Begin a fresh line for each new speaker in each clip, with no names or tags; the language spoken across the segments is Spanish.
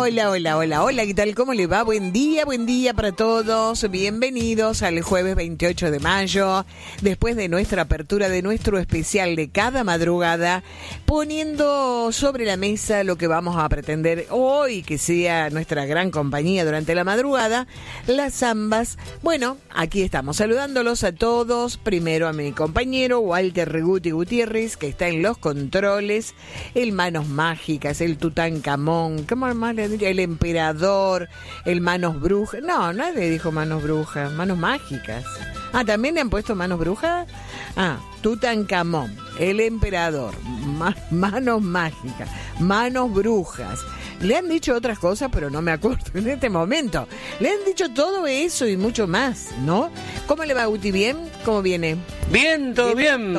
Hola, ¿qué tal? ¿Cómo le va? Buen día para todos. Bienvenidos al jueves 28 de mayo, después de nuestra apertura de nuestro especial de cada madrugada, poniendo sobre la mesa lo que vamos a pretender hoy que sea nuestra gran compañía durante la madrugada, las zambas. Bueno, aquí estamos saludándolos a todos. Primero a mi compañero Walter Reguti Gutiérrez, que está en los controles, el Manos Mágicas, el Tutankamón, ¿cómo más le diría? El Emperador, el Manos Brujas. No, nadie dijo Manos Brujas, Manos Mágicas. Ah, ¿también le han puesto Manos Brujas? Ah, Tutankamón, el Emperador, Manos Mágicas, Manos Brujas. Le han dicho otras cosas, pero no me acuerdo en este momento. Le han dicho todo eso y mucho más, ¿no? ¿Cómo le va, Guti? ¿Bien? ¿Cómo viene?
Viento.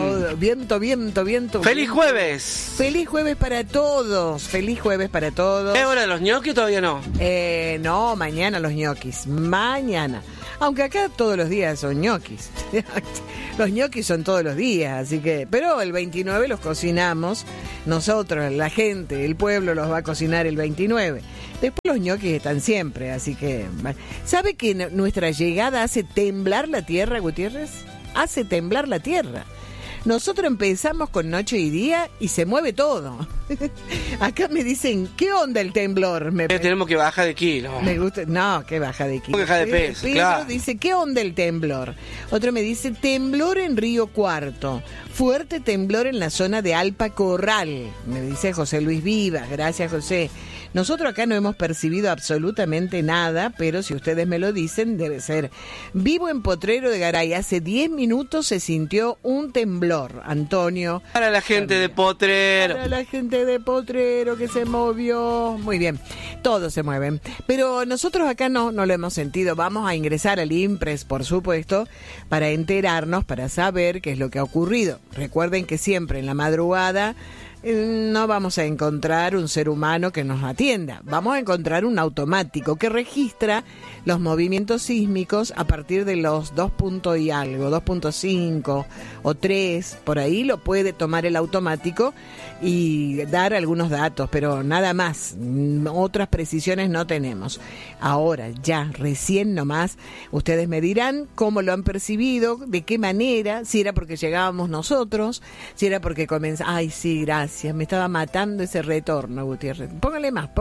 Viento.
¡Feliz jueves!
Feliz jueves para todos. Feliz jueves para todos.
¿Es hora de los ñoquis o todavía no?
No, mañana los ñoquis. Mañana. Aunque acá todos los días son ñoquis. Los ñoquis son todos los días, así que... Pero el 29 los cocinamos nosotros, la gente, el pueblo los va a cocinar el 29. Después los ñoquis están siempre, así que... ¿Sabe que nuestra llegada hace temblar la tierra, Gutiérrez? Hace temblar la tierra. Nosotros empezamos con noche y día y se mueve todo. Acá me dicen, ¿qué onda el temblor?
Tenemos que bajar de kilo.
Me gusta, no, que baja de kilo.
Baja de peso,
Pedro
claro.
dice, ¿qué onda el temblor? Otro me dice, temblor en Río Cuarto. Fuerte temblor en la zona de Alpa Corral. Me dice José Luis Vivas. Gracias, José. Nosotros acá no hemos percibido absolutamente nada, pero si ustedes me lo dicen, debe ser. Vivo en Potrero de Garay. Hace 10 minutos se sintió un temblor, Antonio.
Para la gente de Potrero.
Para la gente de Potrero que se movió. Muy bien, todos se mueven. Pero nosotros acá no lo hemos sentido. Vamos a ingresar al IMPRES, por supuesto, para enterarnos, para saber qué es lo que ha ocurrido. Recuerden que siempre en la madrugada... no vamos a encontrar un ser humano que nos atienda. Vamos a encontrar un automático que registra los movimientos sísmicos a partir de los 2 puntos y algo, 2.5 o 3, por ahí lo puede tomar el automático y dar algunos datos, pero nada más. Otras precisiones no tenemos. Ahora, ya, recién nomás, ustedes me dirán cómo lo han percibido, de qué manera, si era porque llegábamos nosotros, si era porque comenzamos. Ay, sí, gracias. Me estaba matando ese retorno, Gutiérrez. Póngale más.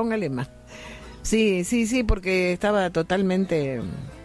Sí, porque estaba totalmente...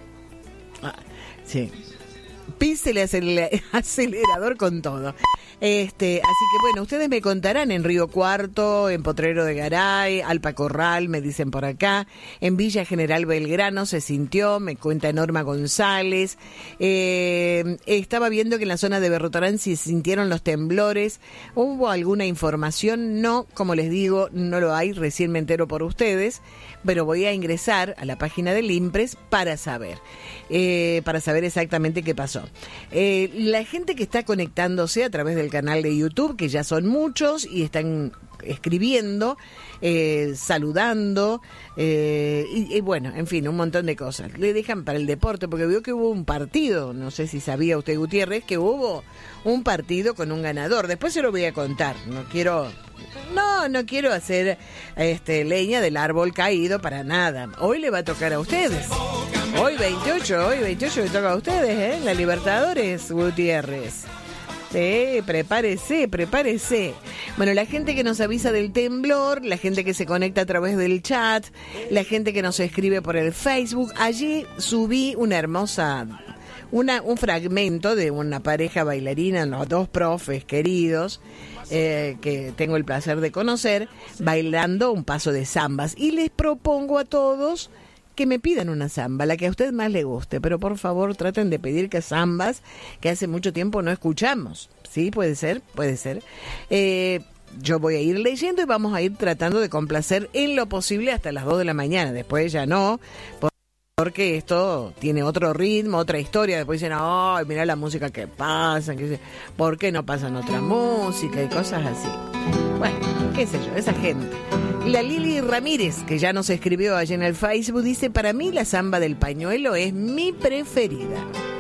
sí. Písele acelerador con todo. Así que bueno, ustedes me contarán en Río Cuarto, en Potrero de Garay, Alpa Corral, me dicen por acá, en Villa General Belgrano se sintió, me cuenta Norma González. Estaba viendo que en la zona de Berrotarán se sintieron los temblores. ¿Hubo alguna información? No, como les digo, no lo hay, recién me entero por ustedes, pero voy a ingresar a la página del IMPRES para saber exactamente qué pasó. La gente que está conectándose a través del canal de YouTube, que ya son muchos y están escribiendo, saludando, y bueno, en fin, un montón de cosas. Le dejan para el deporte, porque veo que hubo un partido, no sé si sabía usted, Gutiérrez, que hubo un partido con un ganador. Después se lo voy a contar, no quiero hacer leña del árbol caído para nada. Hoy le va a tocar a ustedes. Hoy 28 le toca a ustedes, la Libertadores, Gutiérrez. Sí, prepárese. Bueno, la gente que nos avisa del temblor, la gente que se conecta a través del chat, la gente que nos escribe por el Facebook. Allí subí un fragmento de una pareja bailarina, los dos profes queridos, que tengo el placer de conocer, bailando un paso de zambas. Y les propongo a todos que me pidan una zamba, la que a usted más le guste, pero por favor traten de pedir que zambas que hace mucho tiempo no escuchamos. ¿Sí? Puede ser. Yo voy a ir leyendo y vamos a ir tratando de complacer en lo posible hasta las 2 de la mañana. Después ya no, porque esto tiene otro ritmo, otra historia. Después dicen, ay, mirá la música que pasa, ¿por qué no pasan otra música y cosas así? Bueno, qué sé yo, esa gente. La Lili Ramírez, que ya nos escribió allí en el Facebook, dice, para mí la zamba del pañuelo es mi preferida.